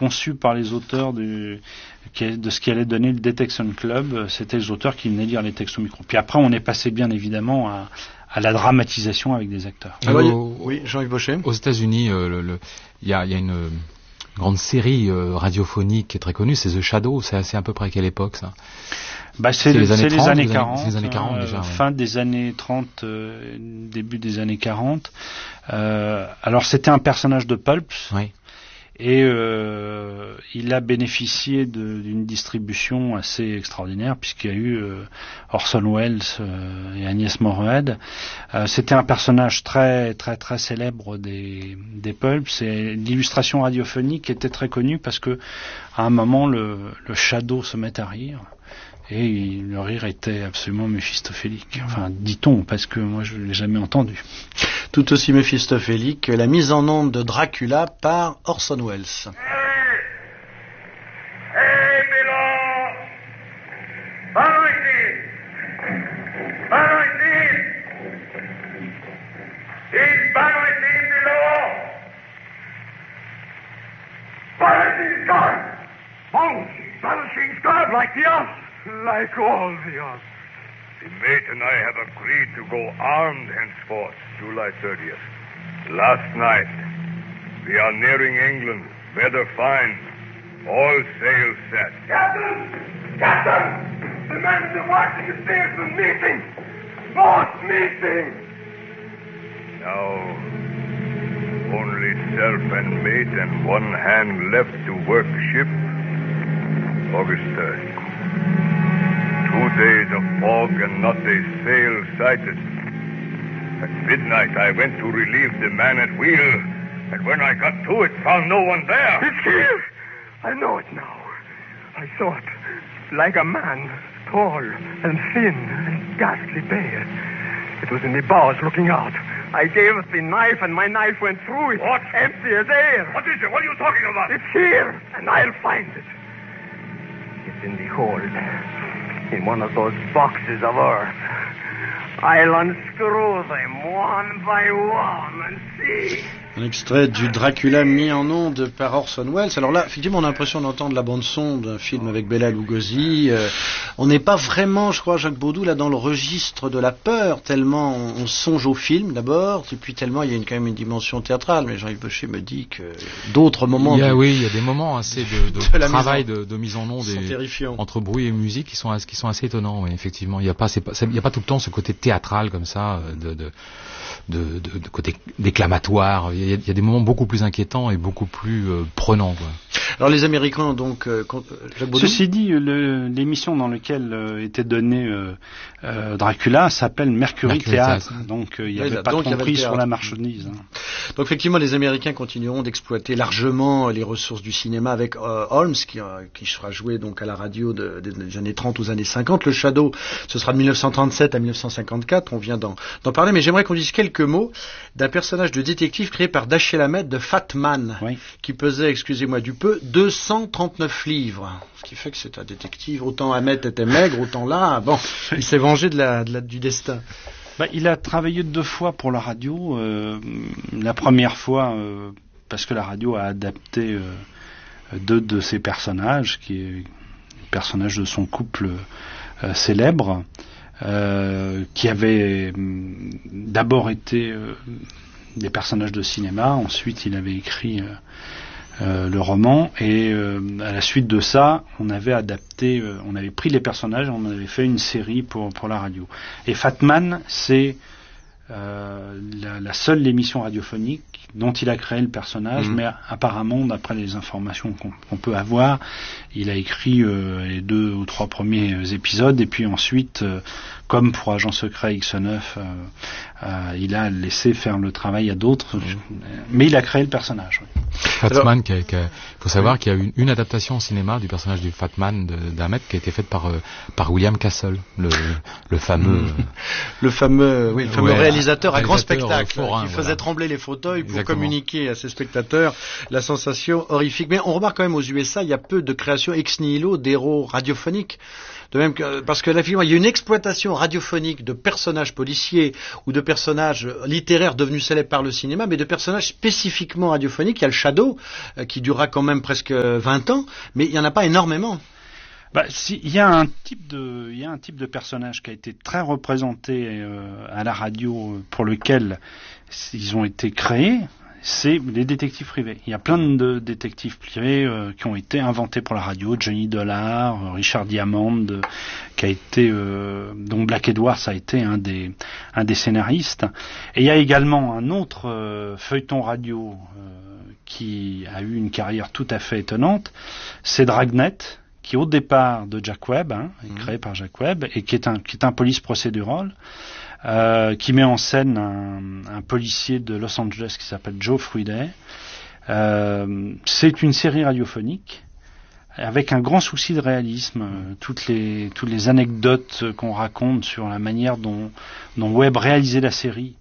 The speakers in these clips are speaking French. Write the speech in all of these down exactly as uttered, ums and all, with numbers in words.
conçu par les auteurs du, de ce qui allait donner le Detection Club. C'était les auteurs qui venaient lire les textes au micro. Puis après, on est passé bien évidemment à, à la dramatisation avec des acteurs. Alors, Alors, oui, Jean-Yves Bauchet. Aux États-Unis, il euh, y, a, y a une grande série euh, radiophonique qui est très connue, c'est The Shadow. C'est, c'est à peu près à quelle époque, ça? Bah, c'est, c'est, les, années c'est trente, les années quarante, c'est les années quarante hein, déjà, ouais. Fin des années trente, euh, début des années quarante. Euh, alors c'était un personnage de pulp, oui. Et euh, il a bénéficié de, d'une distribution assez extraordinaire puisqu'il y a eu euh, Orson Welles euh, et Agnès Moorehead. Euh, c'était un personnage très très très célèbre des des pulps, et l'illustration radiophonique était très connue parce que à un moment le, le Shadow se met à rire. Et il, le rire était absolument méphistophélique. Enfin, dit-on, parce que moi je ne l'ai jamais entendu. Tout aussi méphistophélique que la mise en onde de Dracula par Orson Welles. Hey, hey below! Follow it! Follow it! It's follow it below! Vanishing God! Vanishing, vanishing God like the us! Like all the others. The mate and I have agreed to go armed henceforth, July thirtieth. Last night, we are nearing England. Weather fine. All sails set. Captain! Captain! The men in the watching the stairs are meeting! Both meeting! Now, only self and mate and one hand left to work ship. August third. Two days of fog and not a sail sighted. At midnight I went to relieve the man at wheel, and when I got to it, found no one there. It's here! I know it now. I saw it. Like a man, tall and thin and ghastly pale. It was in the bows looking out. I gave it the knife, and my knife went through it. What? Empty as air. What is it? What are you talking about? It's here, and I'll find it. It's in the hold. In one of those boxes of earth. I'll unscrew them one by one and see. Un extrait du Dracula mis en onde par Orson Welles. Alors là, effectivement, on a l'impression d'entendre la bande-son d'un film avec Bela Lugosi. Euh, on n'est pas vraiment, je crois, Jacques Baudou, là, dans le registre de la peur, tellement on, on songe au film, d'abord, et puis tellement il y a une, quand même une dimension théâtrale. Mais Jean-Yves Bauchet me dit que d'autres moments... Il y a, de, oui, il y a des moments assez de, de, de travail, en, de, de mise en onde et, entre bruit et musique qui sont, qui sont assez étonnants, oui, effectivement. Il n'y a pas, c'est pas, il y a pas tout le temps ce côté théâtral comme ça, de... de De, de, de côté déclamatoire. Il y, a, il y a des moments beaucoup plus inquiétants et beaucoup plus euh, prenants, quoi. Alors les Américains, donc... Euh, Ceci dit, le, l'émission dans laquelle euh, était donné euh, euh, Dracula s'appelle Mercury, Mercury Théâtre. Théâtre. Donc il euh, n'y avait oui, pas de compris sur la marchandise. Hein. Donc effectivement, les Américains continueront d'exploiter largement les ressources du cinéma avec euh, Holmes, qui, euh, qui sera joué donc à la radio de, de, des années trente aux années cinquante. Le Shadow, ce sera de dix-neuf cent trente-sept à dix-neuf cent cinquante-quatre. On vient d'en, d'en parler, mais j'aimerais qu'on dise quelques mots d'un personnage de détective créé par Dashiell Hammett de Fat Man, oui. qui pesait, excusez-moi du peu, deux cent trente-neuf livres. Ce qui fait que c'est un détective. Autant Hammett était maigre, autant là, bon, il s'est vengé de la, de la, du destin. Bah, il a travaillé deux fois pour la radio. Euh, la première fois, euh, parce que la radio a adapté euh, deux de ses personnages, qui est le personnage de son couple euh, célèbre. Euh, qui avaient euh, d'abord été euh, des personnages de cinéma, ensuite il avait écrit euh, euh, le roman, et euh, à la suite de ça, on avait adapté, euh, on avait pris les personnages, on avait fait une série pour, pour la radio. Et Fat Man, c'est euh, la, la seule émission radiophonique dont il a créé le personnage, mmh. mais apparemment, d'après les informations qu'on, qu'on peut avoir, il a écrit euh, les deux ou trois premiers épisodes, et puis ensuite, euh, comme pour Agent Secret X neuf, euh, euh, il a laissé faire le travail à d'autres, mmh. mais il a créé le personnage. Oui. Fatman, il faut savoir oui. qu'il y a une, une adaptation au cinéma du personnage du Fatman d'Hammett qui a été faite par, euh, par William Castle, le, le fameux... Mmh. le fameux, oui, le fameux ouais, réalisateur à grand spectacle, forain, qui faisait voilà. trembler les fauteuils pour Exactement. communiquer à ses spectateurs la sensation horrifique. Mais on remarque quand même aux U S A, il y a peu de création ex nihilo d'héros radiophoniques. De même que, parce que là, finalement, il y a une exploitation radiophonique de personnages policiers ou de personnages littéraires devenus célèbres par le cinéma, mais de personnages spécifiquement radiophoniques. Il y a le Shadow, euh, qui durera quand même presque vingt ans, mais il n'y en a pas énormément. Bah, si, il y a un type de, il y a un type de personnage qui a été très représenté euh, à la radio, pour lequel ils ont été créés. C'est les détectives privés. Il y a plein de détectives privés euh, qui ont été inventés pour la radio. Johnny Dollar, euh, Richard Diamond, euh, qui a été, euh, dont Black Edwards a été un des, un des scénaristes. Et il y a également un autre euh, feuilleton radio euh, qui a eu une carrière tout à fait étonnante. C'est Dragnet, qui au départ de Jack Webb, hein, mmh. créé par Jack Webb, et qui est un, qui est un police procédural. Euh, qui met en scène un, un policier de Los Angeles qui s'appelle Joe Friday. Euh, c'est une série radiophonique avec un grand souci de réalisme. Euh, toutes les toutes les anecdotes qu'on raconte sur la manière dont, dont Webb réalisait la série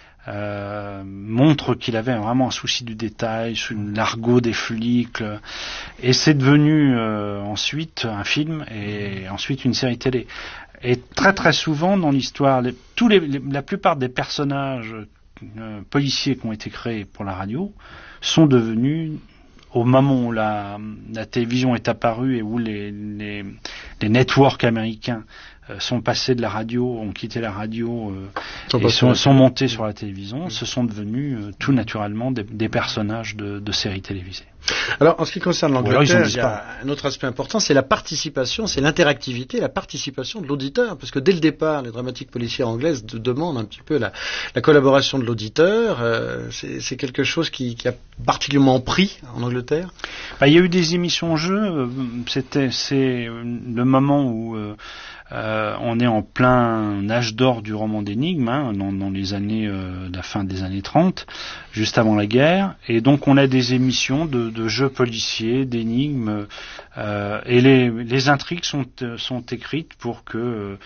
euh, montrent qu'il avait vraiment un souci du détail, sur l'argot des flics. Le, et c'est devenu euh, ensuite un film et ensuite une série télé. Et très très souvent dans l'histoire, les, tous les, les, la plupart des personnages euh, policiers qui ont été créés pour la radio sont devenus, au moment où la, la télévision est apparue et où les, les, les networks américains euh, sont passés de la radio, ont quitté la radio euh, et sont, sont montés sur la télévision, mmh. ce sont devenus euh, tout naturellement des, des personnages de, de séries télévisées. Alors, en ce qui concerne l'Angleterre, il y a un autre aspect important, c'est la participation, c'est l'interactivité, la participation de l'auditeur, parce que dès le départ, les dramatiques policières anglaises de, demandent un petit peu la, la collaboration de l'auditeur. Euh, c'est, c'est quelque chose qui, qui a particulièrement pris en Angleterre. Bah, il y a eu des émissions-jeux. C'était c'est le moment où euh, euh, on est en plein âge d'or du roman d'énigmes, hein, dans, dans les années, euh, la fin des années trente, juste avant la guerre, et donc on a des émissions de de jeux policiers, d'énigmes, euh, et les, les intrigues sont, sont écrites pour que euh,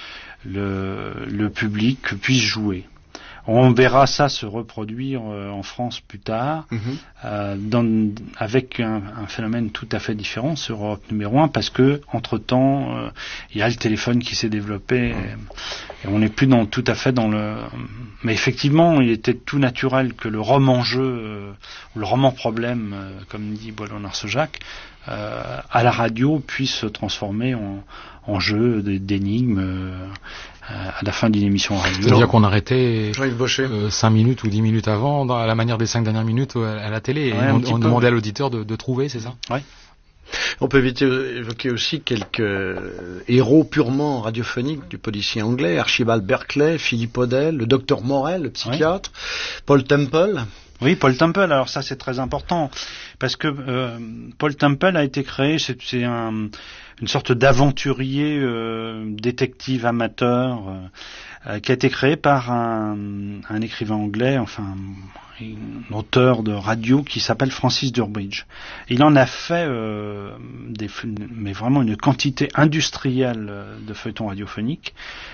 le, le public puisse jouer. On verra ça se reproduire euh, en France plus tard, mm-hmm. euh, dans, avec un, un phénomène tout à fait différent sur Europe numéro un, parce que entre-temps, euh, il y a le téléphone qui s'est développé, et, et on n'est plus dans, tout à fait dans le... Mais effectivement, il était tout naturel que le roman-jeu, euh, ou le roman-problème, euh, comme dit Boileau-Narcejac, euh, à la radio puisse se transformer en, en jeu d'énigmes, euh, à la fin d'une émission radio. C'est-à-dire qu'on arrêtait euh, cinq minutes ou dix minutes avant, dans, à la manière des cinq dernières minutes à, à la télé, et ouais, on, on demandait à l'auditeur de, de trouver, c'est ça? Ouais. On peut éviter, évoquer aussi quelques héros purement radiophoniques du policier anglais, Archibald Berkeley, Philippe Odell, le docteur Morel, le psychiatre, ouais. Paul Temple. Oui, Paul Temple, alors ça c'est très important, parce que euh, Paul Temple a été créé, c'est, c'est un, une sorte d'aventurier euh, détective amateur euh, qui a été créé par un, un écrivain anglais, enfin un auteur de radio qui s'appelle Francis Durbridge. Il en a fait euh, des, mais vraiment une quantité industrielle de feuilletons radiophoniques,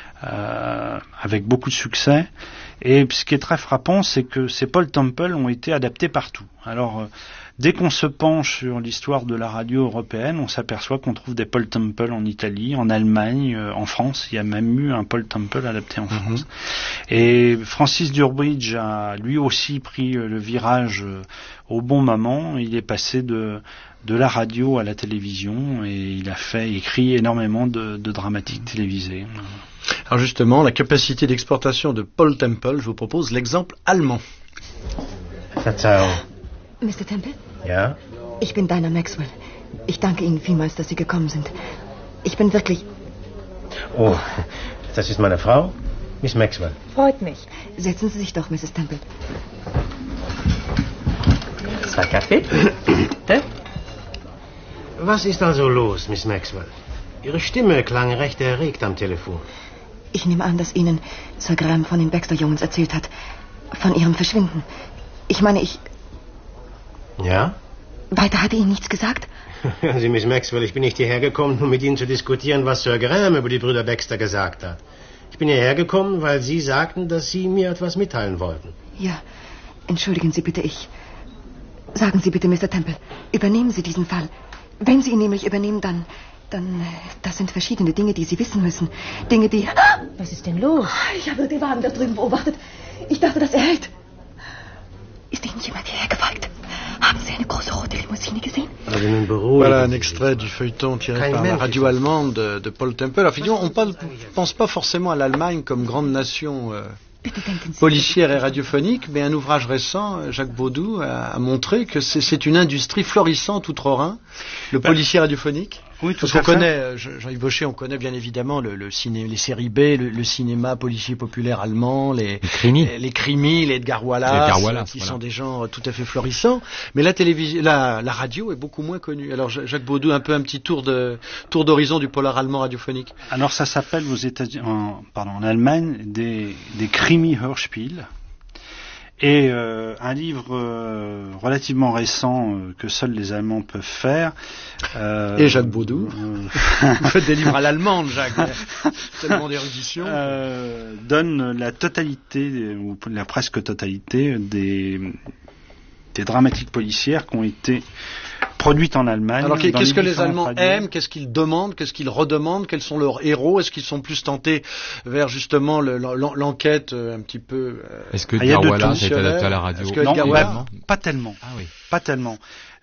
euh, avec beaucoup de succès. Et ce qui est très frappant, c'est que ces Paul Temple ont été adaptés partout. Alors, euh, dès qu'on se penche sur l'histoire de la radio européenne, on s'aperçoit qu'on trouve des Paul Temple en Italie, en Allemagne, euh, en France. Il y a même eu un Paul Temple adapté en France. Mm-hmm. Et Francis Durbridge a lui aussi pris euh, le virage euh, au bon moment. Il est passé de, de la radio à la télévision et il a fait écrit énormément de, de dramatiques télévisées. Alors justement, la capacité d'exportation de Paul Temple, je vous propose l'exemple allemand. Verzeihung. Mister Temple? Ja? Ich bin Dinah Maxwell. Ich danke Ihnen vielmals, dass Sie gekommen sind. Ich bin wirklich... Oh, das ist meine Frau, Miss Maxwell. Freut mich. Setzen Sie sich doch, Misses Temple. Zwei Kaffee? Was ist also los, Miss Maxwell? Ihre Stimme klang recht erregt am Telefon. Ich nehme an, dass Ihnen Sir Graham von den Baxter-Jungens erzählt hat. Von Ihrem Verschwinden. Ich meine, ich... Ja? Weiter hat er Ihnen nichts gesagt? Hören Sie, Miss Maxwell, ich bin nicht hierher gekommen, um mit Ihnen zu diskutieren, was Sir Graham über die Brüder Baxter gesagt hat. Ich bin hierher gekommen, weil Sie sagten, dass Sie mir etwas mitteilen wollten. Ja, Entschuldigen Sie bitte, ich. Sagen Sie bitte, Mister Temple, übernehmen Sie diesen Fall. Wenn Sie ihn nämlich übernehmen, dann... Dann, das sind verschiedene Dinge, die Sie wissen müssen. Dinge, die... Was ist denn los? Ich habe den Wagen da drüben beobachtet. Ich dachte, dass er hält. Ist Ihnen jemand hierher gefolgt? Haben Sie eine große rote Limousine gesehen? Voilà un extrait du feuilleton tiré par la radio allemande de, de Paul Temple. Alors, finalement, on ne pense pas forcément à l'Allemagne comme grande nation euh, policière et radiophonique, mais un ouvrage récent, Jacques Baudou, a, a montré que c'est, c'est une industrie florissante outre-Rhin, le policier radiophonique. Oui, tout Parce qu'on connaît, Jean-Yves Baucher, on connaît bien évidemment le, le ciné, les séries B, le, le cinéma policier populaire allemand, les crimi, les, les, crimi, les Edgar Wallace, Edgar Wallace qui voilà. sont des gens tout à fait florissants. Mais la télévision, la, la radio est beaucoup moins connue. Alors Jacques Baudou, un peu un petit tour de tour d'horizon du polar allemand radiophonique. Alors ça s'appelle aux États-Unis, en, pardon, en Allemagne, des des Krimi-Hörspiel. Et euh, un livre euh, relativement récent euh, que seuls les Allemands peuvent faire. Euh, Et Jacques Baudou. Euh... Vous faites des livres à l'allemande, Jacques. Tellement d'érudition. Euh, donne la totalité, ou la presque totalité, des, des dramatiques policières qui ont été produites en Allemagne. Alors qu'est-ce les que les Allemands radios. aiment? Qu'est-ce qu'ils demandent? Qu'est-ce qu'ils redemandent? Quels sont leurs héros? Est-ce qu'ils sont plus tentés vers justement le, l'enquête un petit peu euh, Est-ce que Edgar Wallace est adapté à la radio? que non, ouais, pas tellement. Ah oui. Pas tellement.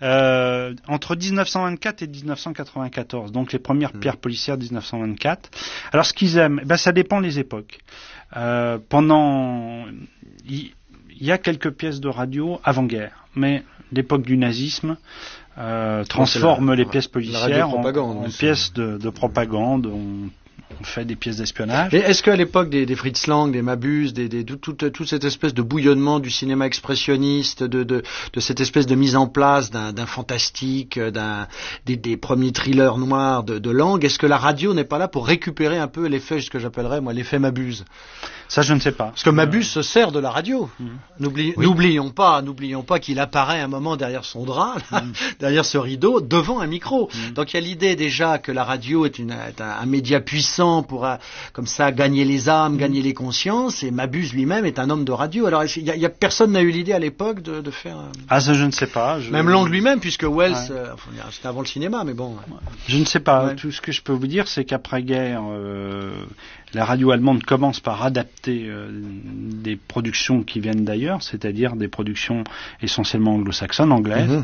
Euh, entre dix-neuf cent vingt-quatre et dix-neuf cent quatre-vingt-quatorze, donc les premières pierres policières dix-neuf cent vingt-quatre. Alors ce qu'ils aiment, ben ça dépend des époques. Euh, pendant, il y, y a quelques pièces de radio avant-guerre, mais l'époque du nazisme euh, transforme la, les pièces policières en, en aussi. pièces de, de propagande. On, on fait des pièces d'espionnage. Et est-ce qu'à l'époque des, des Fritz Lang, des Mabuse, des, des, toute, toute cette espèce de bouillonnement du cinéma expressionniste, de, de, de cette espèce de mise en place d'un, d'un fantastique, d'un, des, des premiers thrillers noirs de, de Lang, est-ce que la radio n'est pas là pour récupérer un peu l'effet, ce que j'appellerais moi l'effet Mabuse? Ça, je ne sais pas. Parce que Mabuse se sert de la radio. Mmh. N'oublie, oui. N'oublions pas, n'oublions pas qu'il apparaît un moment derrière son drap, là, mmh. derrière ce rideau, devant un micro. Mmh. Donc il y a l'idée déjà que la radio est, une, est un, un média puissant pour, euh, comme ça, gagner les âmes, mmh. gagner les consciences. Et Mabuse lui-même est un homme de radio. Alors il y a, il y a personne n'a eu l'idée à l'époque de, de faire. Euh... Ah, ça, je ne sais pas. Je... Même Lang lui-même, puisque Wells, ouais. euh, enfin, c'était avant le cinéma, mais bon. Je ne sais pas. Ouais. Tout ce que je peux vous dire, c'est qu'après-guerre, euh, la radio allemande commence par adapter euh, des productions qui viennent d'ailleurs, c'est-à-dire des productions essentiellement anglo-saxonnes, anglaises. Mmh.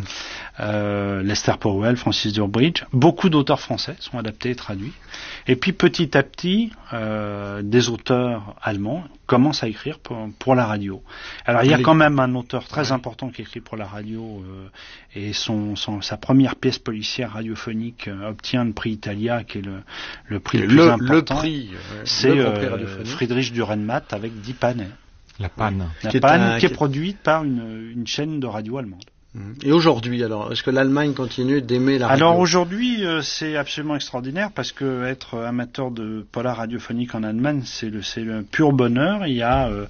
Euh, Lester Powell, Francis Durbridge, beaucoup d'auteurs français sont adaptés et traduits. Et puis petit à petit, euh, des auteurs allemands commencent à écrire pour, pour la radio. Alors il y a quand même un auteur très ouais. important qui écrit pour la radio euh, et son, son, sa première pièce policière radiophonique euh, obtient le prix Italia, qui est le, le prix le, le plus le, important. Le prix, ouais, c'est le euh, Friedrich Dürrenmatt avec Die Panne. La Panne. La qui Panne est, un, qui est produite par une, une chaîne de radio allemande. Et aujourd'hui, alors, est-ce que l'Allemagne continue d'aimer la radio? Alors aujourd'hui, euh, c'est absolument extraordinaire parce que être amateur de polar radiophonique en Allemagne, c'est le, c'est le pur bonheur. Il y a euh,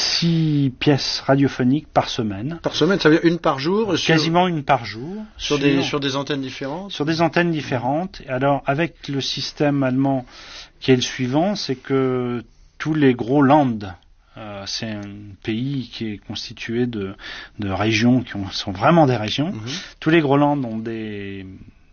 six pièces radiophoniques par semaine. Par semaine, ça veut dire une par jour? Quasiment sur... une par jour. Sur, sur des sur des antennes différentes? Sur des antennes différentes. Alors avec le système allemand qui est le suivant, c'est que tous les gros Lands, Euh, c'est un pays qui est constitué de, de régions qui ont, sont vraiment des régions. Mmh. Tous les Groenlands ont des,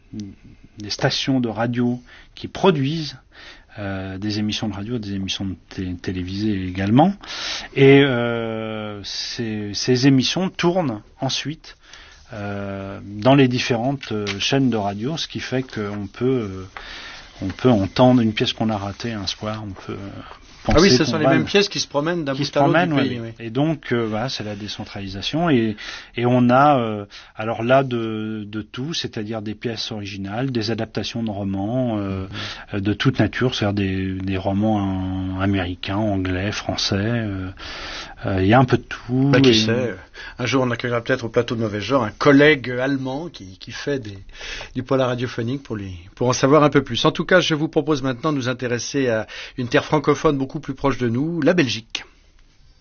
des stations de radio qui produisent euh, des émissions de radio, des émissions de t- télévisées également. Et euh, ces, ces émissions tournent ensuite euh, dans les différentes euh, chaînes de radio, ce qui fait qu'on peut, euh, on peut entendre une pièce qu'on a ratée un soir, on peut... Ah oui, ce sont les mêmes pièces qui se promènent d'un bout à l'autre du pays. Oui. Oui. Et donc, euh, voilà, c'est la décentralisation. Et, et on a, euh, alors là, de, de tout, c'est-à-dire des pièces originales, des adaptations de romans euh, mmh. de toute nature, c'est-à-dire des, des romans en, américains, anglais, français. Il euh, euh, y a un peu de tout. Bah, qui et... sait, un jour on accueillera peut-être au plateau de Mauvais Genre un collègue allemand qui, qui fait des, du polar radiophonique pour, lui, pour en savoir un peu plus. En tout cas, je vous propose maintenant de nous intéresser à une terre francophone beaucoup plus proche de nous, la Belgique.